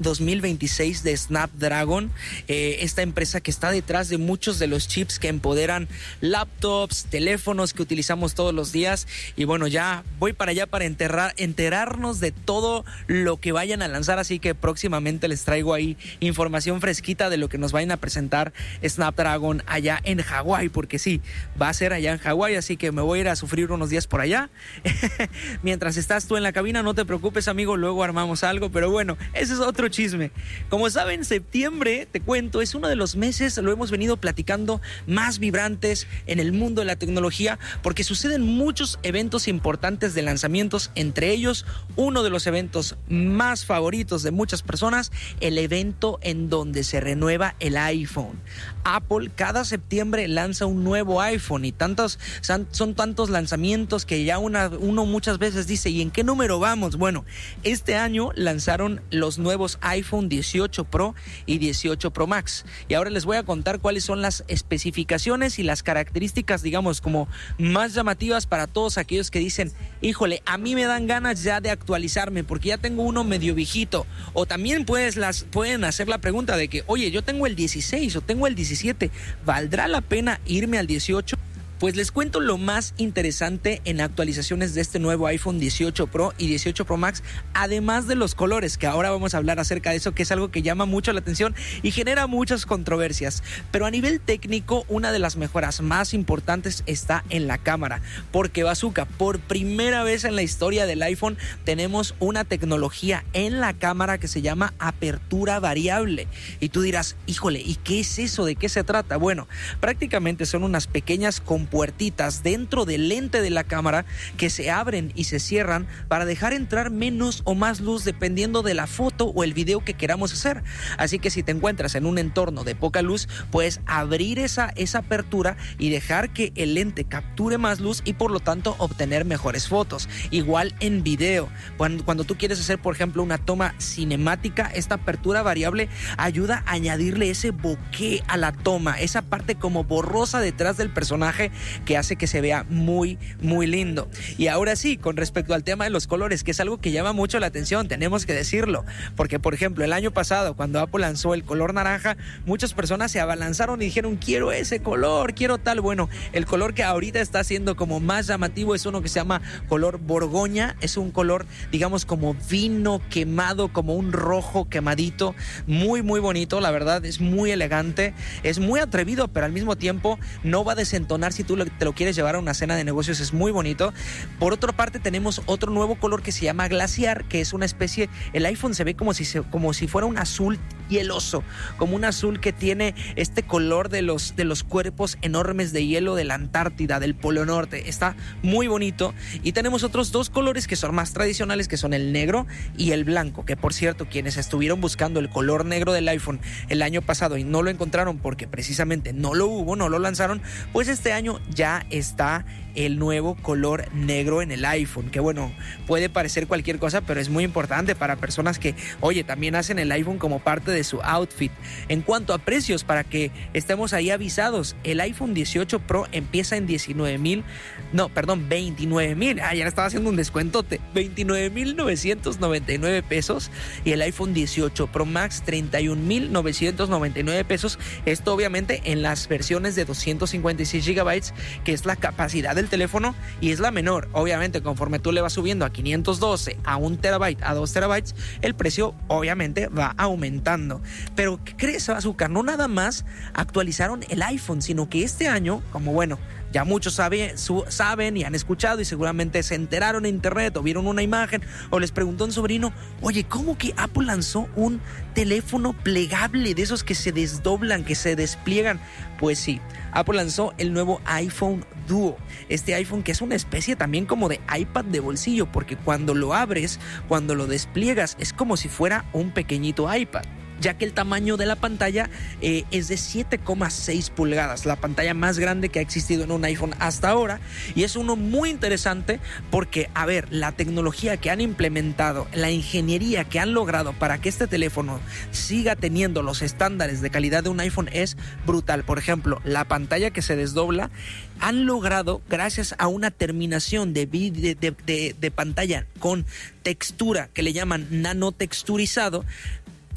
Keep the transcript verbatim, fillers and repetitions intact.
dos mil veintiséis de Snapdragon, eh, esta empresa que está detrás de muchos de los chips que empoderan laptops, teléfonos que utilizamos todos los días. Y bueno, ya voy para allá para enterrar, enterarnos de todo lo que vayan a lanzar, así que próximamente les traigo ahí información fresquita de lo que nos vayan a presentar Snapdragon allá en Hawái, porque sí, va a ser allá en Hawái, así que me voy a ir a sufrir unos días por allá. Mientras estás tú en la cabina, no te preocupes, amigo, luego armamos algo, pero bueno, ese es otro chisme. Como saben, septiembre, te cuento, es uno de los meses, lo hemos venido platicando, más vibrantes en el mundo de la tecnología, porque suceden muchos eventos importantes de lanzamientos, entre ellos uno de los eventos más favoritos de muchas personas, el evento en donde se renueva el iPhone. Apple cada septiembre lanza un nuevo iPhone y tantos, son tantos lanzamientos que ya una, uno muchas veces dice, ¿y en qué número vamos? Bueno, este año lanzaron los nuevos iPhone dieciocho Pro y dieciocho Pro Max, y ahora les voy a contar cuáles son las especificaciones y las características, digamos, como más llamativas para todos aquellos que dicen, híjole, a mí me dan ganas ya de actualizarme porque ya tengo uno medio viejito. O también pues las, pueden hacer la pregunta de que, oye, yo tengo el dieciséis o tengo el diecisiete, ¿valdrá la pena irme al dieciocho? Pues les cuento lo más interesante en actualizaciones de este nuevo iPhone dieciocho Pro y dieciocho Pro Max, además de los colores, que ahora vamos a hablar acerca de eso, que es algo que llama mucho la atención y genera muchas controversias. Pero a nivel técnico, una de las mejoras más importantes está en la cámara, porque bazooka, por primera vez en la historia del iPhone tenemos una tecnología en la cámara que se llama apertura variable. Y tú dirás, híjole, ¿y qué es eso? ¿De qué se trata? Bueno, prácticamente son unas pequeñas compuertas puertitas dentro del lente de la cámara que se abren y se cierran para dejar entrar menos o más luz dependiendo de la foto o el video que queramos hacer. Así que si te encuentras en un entorno de poca luz, puedes abrir esa, esa apertura y dejar que el lente capture más luz y por lo tanto obtener mejores fotos. Igual en video, cuando, cuando tú quieres hacer por ejemplo una toma cinemática, esta apertura variable ayuda a añadirle ese bokeh a la toma, esa parte como borrosa detrás del personaje que hace que se vea muy, muy lindo. Y ahora sí, con respecto al tema de los colores, que es algo que llama mucho la atención, tenemos que decirlo, porque por ejemplo, el año pasado, cuando Apple lanzó el color naranja, muchas personas se abalanzaron y dijeron, quiero ese color, quiero tal. Bueno, el color que ahorita está siendo como más llamativo es uno que se llama color borgoña, es un color, digamos, como vino quemado, como un rojo quemadito, muy, muy bonito, la verdad, es muy elegante, es muy atrevido, pero al mismo tiempo no va a desentonar si tú te lo quieres llevar a una cena de negocios, es muy bonito. Por otra parte, tenemos otro nuevo color que se llama glaciar, que es una especie, el iPhone se ve como si, se, como si fuera un azul hieloso, como un azul que tiene este color de los, de los cuerpos enormes de hielo de la Antártida, del Polo Norte, está muy bonito. Y tenemos otros dos colores que son más tradicionales, que son el negro y el blanco, que por cierto, quienes estuvieron buscando el color negro del iPhone el año pasado y no lo encontraron porque precisamente no lo hubo, no lo lanzaron, pues este año ya está el nuevo color negro en el iPhone, que bueno, puede parecer cualquier cosa, pero es muy importante para personas que, oye, también hacen el iPhone como parte de su outfit. En cuanto a precios, para que estemos ahí avisados, el iPhone dieciocho Pro empieza en diecinueve mil, no, perdón, veintinueve mil, ah, ya le estaba haciendo un descuentote, veintinueve mil novecientos noventa y nueve pesos, y el iPhone dieciocho Pro Max treinta y un mil novecientos noventa y nueve pesos, esto obviamente en las versiones de doscientos cincuenta y seis gigabytes, que es la capacidad del teléfono y es la menor. Obviamente, conforme tú le vas subiendo a quinientos doce, a un terabyte, a dos terabytes, el precio obviamente va aumentando. Pero ¿qué crees, Bazooka? No nada más actualizaron el iPhone, sino que este año, como bueno, ya muchos sabe, su, saben y han escuchado y seguramente se enteraron en internet o vieron una imagen o les preguntó un sobrino, oye, ¿cómo que Apple lanzó un teléfono plegable de esos que se desdoblan, que se despliegan? Pues sí, Apple lanzó el nuevo iPhone Duo. Este iPhone que es una especie también como de iPad de bolsillo, porque cuando lo abres, cuando lo despliegas, es como si fuera un pequeñito iPad, ya que el tamaño de la pantalla eh, es de siete coma seis pulgadas, la pantalla más grande que ha existido en un iPhone hasta ahora, y es uno muy interesante porque, a ver, la tecnología que han implementado, la ingeniería que han logrado para que este teléfono siga teniendo los estándares de calidad de un iPhone es brutal. Por ejemplo, la pantalla que se desdobla, han logrado, gracias a una terminación de, de, de, de, de pantalla con textura que le llaman nanotexturizado,